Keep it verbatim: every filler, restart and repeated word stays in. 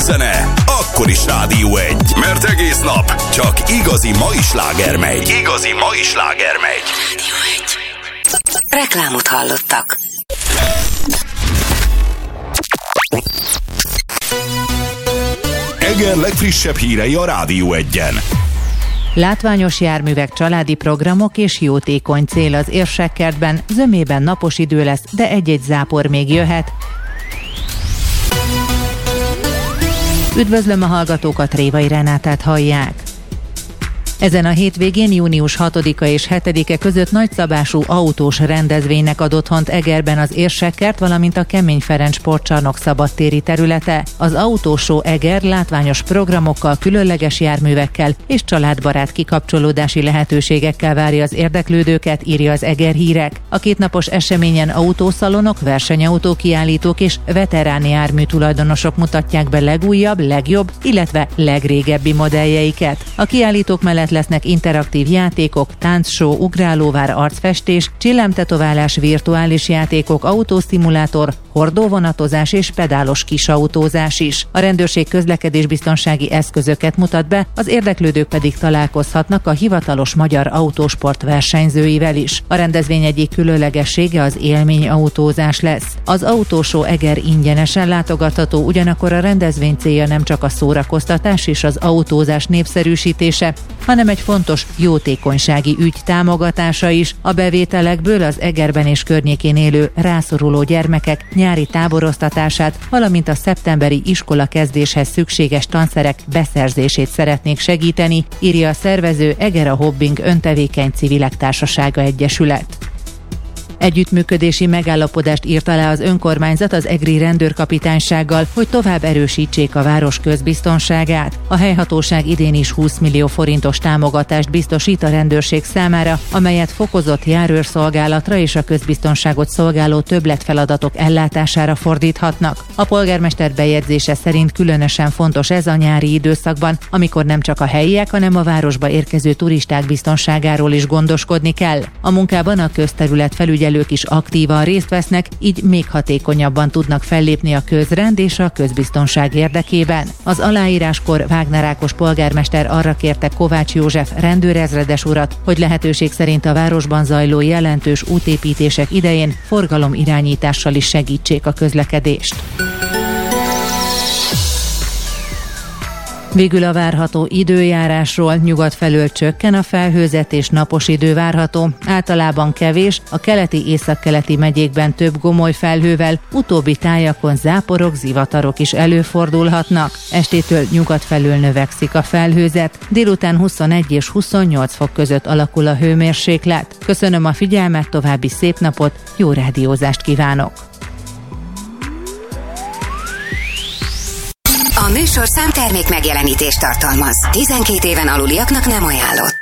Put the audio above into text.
zene, akkor is Rádió egy. Mert egész nap csak igazi mai sláger megy. Igazi mai sláger megy. Rádió egy. Reklámot hallottak. Eger legfrissebb hírei a Rádió egyen. Látványos járművek, családi programok és jótékony cél az Érsekkertben. Zömében napos idő lesz, de egy-egy zápor még jöhet. Üdvözlöm a hallgatókat, Révai Renátát hallják. Ezen a hétvégén június hatodika és hetedike között nagyszabású autós rendezvénynek ad otthont Egerben az Érsekkert, valamint a Kemény Ferenc sportcsarnok szabadtéri területe. Az Autóshow Eger látványos programokkal, különleges járművekkel és családbarát kikapcsolódási lehetőségekkel várja az érdeklődőket, írja az Eger Hírek. A kétnapos eseményen autószalonok, versenyautó kiállítók és veteráni jármű tulajdonosok mutatják be legújabb, legjobb, illetve legrégebbi modelljeiket. A kiállítók mellett lesznek interaktív játékok, táncshow, ugrálóvár, arcfestés, csillámtetoválás, virtuális játékok, autószimulátor, hordóvonatozás és pedálos kisautózás is. A rendőrség közlekedésbiztonsági eszközöket mutat be, az érdeklődők pedig találkozhatnak a hivatalos magyar autósport versenyzőivel is. A rendezvény egyik különlegessége az élményautózás lesz. Az Autóshow Eger ingyenesen látogatható, ugyanakkor a rendezvény célja nem csak a szórakoztatás és az autózás népszerűsítése, hanem egy fontos jótékonysági ügy támogatása is. A bevételekből az Egerben és környékén élő rászoruló gyermekek nyári táboroztatását, valamint a szeptemberi iskola kezdéshez szükséges tanszerek beszerzését szeretnék segíteni, írja a szervező Eger a Hobbing Öntevékeny Civilek Társasága Egyesület. Együttműködési megállapodást írt alá az önkormányzat az egri rendőrkapitánysággal, hogy tovább erősítsék a város közbiztonságát. A helyhatóság idén is húsz millió forintos támogatást biztosít a rendőrség számára, amelyet fokozott járőrszolgálatra és a közbiztonságot szolgáló többletfeladatok ellátására fordíthatnak. A polgármester bejegyzése szerint különösen fontos ez a nyári időszakban, amikor nem csak a helyiek, hanem a városba érkező turisták biztonságáról is gondoskodni kell. A munkában a közterület felügyelő ők is aktívan részt vesznek, így még hatékonyabban tudnak fellépni a közrend és a közbiztonság érdekében. Az aláíráskor Wagner Ákos polgármester arra kérte Kovács József rendőrezredes urat, hogy lehetőség szerint a városban zajló jelentős útépítések idején forgalomirányítással is segítsék a közlekedést. Végül a várható időjárásról: nyugat felől csökken a felhőzet és napos idő várható, általában kevés, a keleti északkeleti megyékben több gomoly felhővel, utóbbi tájakon záporok, zivatarok is előfordulhatnak. Estétől nyugat felől növekszik a felhőzet, délután huszonegy és huszonnyolc fok között alakul a hőmérséklet. Köszönöm a figyelmet, további szép napot, jó rádiózást kívánok! A műsorszám termék megjelenítést tartalmaz. tizenkét éven aluliaknak nem ajánlott.